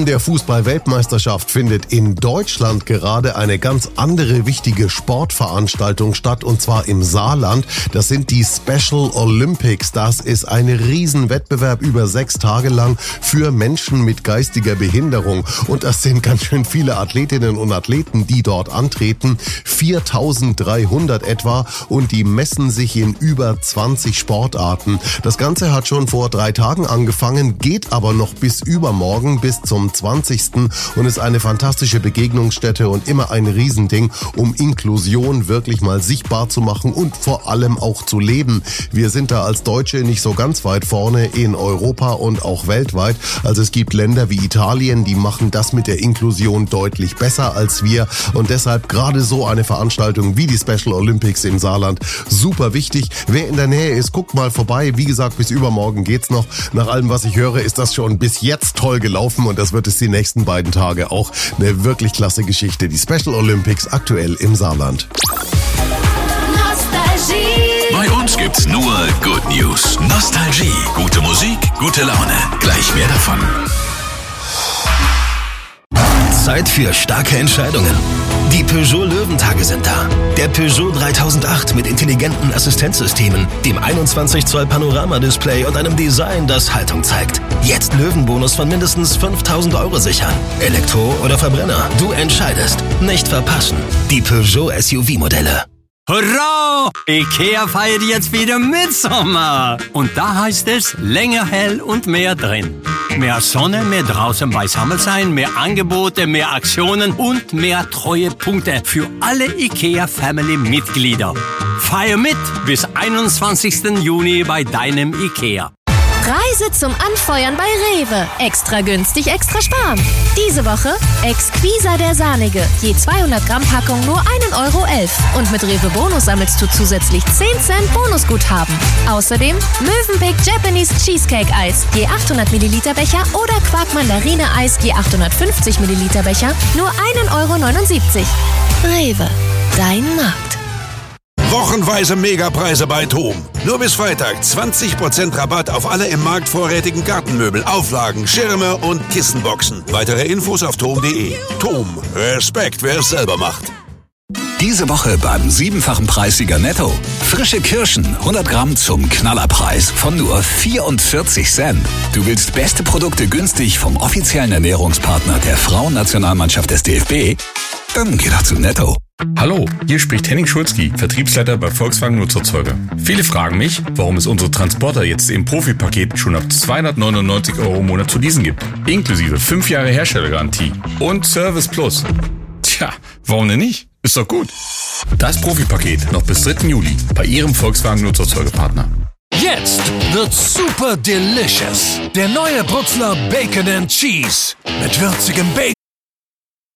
der Fußball-Weltmeisterschaft findet in Deutschland gerade eine ganz andere wichtige Sportveranstaltung statt, und zwar im Saarland. Das sind die Special Olympics. Das ist ein Riesenwettbewerb über 6 Tage lang für Menschen mit geistiger Behinderung. Und das sind ganz schön viele Athletinnen und Athleten, die dort antreten. 4.300 etwa, und die messen sich in über 20 Sportarten. Das Ganze hat schon vor 3 Tagen angefangen, geht aber noch bis übermorgen, bis zum 20. und ist eine fantastische Begegnungsstätte und immer ein Riesending, um Inklusion wirklich mal sichtbar zu machen und vor allem auch zu leben. Wir sind da als Deutsche nicht so ganz weit vorne in Europa und auch weltweit. Also es gibt Länder wie Italien, die machen das mit der Inklusion deutlich besser als wir, und deshalb gerade so eine Veranstaltung wie die Special Olympics im Saarland super wichtig. Wer in der Nähe ist, guckt mal vorbei. Wie gesagt, bis übermorgen geht's noch. Nach allem, was ich höre, ist das schon bis jetzt toll gelaufen, und das wird es die nächsten beiden Tage auch. Eine wirklich klasse Geschichte. Die Special Olympics aktuell im Saarland. Bei uns gibt's nur Good News. Nostalgie, gute Musik, gute Laune. Gleich mehr davon. Zeit für starke Entscheidungen. Die Peugeot Löwentage sind da. Der Peugeot 3008 mit intelligenten Assistenzsystemen, dem 21 Zoll Panoramadisplay und einem Design, das Haltung zeigt. Jetzt Löwenbonus von mindestens 5.000 € sichern. Elektro oder Verbrenner, du entscheidest. Nicht verpassen. Die Peugeot SUV-Modelle. Hurra! IKEA feiert jetzt wieder Mitsommer. Und da heißt es länger hell und mehr drin. Mehr Sonne, mehr draußen beisammen sein, mehr Angebote, mehr Aktionen und mehr Treuepunkte für alle IKEA-Family-Mitglieder. Feier mit bis 21. Juni bei deinem IKEA. Reise zum Anfeuern bei Rewe. Extra günstig, extra sparen. Diese Woche Exquisa der Sahnige. Je 200 Gramm Packung nur 1,11 €. Und mit Rewe Bonus sammelst du zusätzlich 10 Cent Bonusguthaben. Außerdem Mövenpick Japanese Cheesecake Eis. Je 800 Milliliter Becher oder Quark Mandarine Eis je 850 Milliliter Becher nur 1,79 €. Rewe. Dein Markt. Wochenweise Megapreise bei TOM. Nur bis Freitag 20% Rabatt auf alle im Markt vorrätigen Gartenmöbel, Auflagen, Schirme und Kissenboxen. Weitere Infos auf tom.de. TOM. Respekt, wer es selber macht. Diese Woche beim 7-fachen Preissieger Netto. Frische Kirschen, 100 Gramm zum Knallerpreis von nur 44 Cent. Du willst beste Produkte günstig vom offiziellen Ernährungspartner der Frauennationalmannschaft des DFB? Dann geh doch zu Netto. Hallo, hier spricht Henning Schulzki, Vertriebsleiter bei Volkswagen Nutzerzeuger. Viele fragen mich, warum es unsere Transporter jetzt im Profipaket schon ab 299 € im Monat zu leasen gibt. Inklusive 5 Jahre Herstellergarantie und Service Plus. Tja, warum denn nicht? Ist doch gut. Das Profipaket noch bis 3. Juli bei Ihrem Volkswagen Nutzerzeugerpartner. Jetzt wird super delicious. Der neue Brutzler Bacon and Cheese. Mit würzigem Bacon.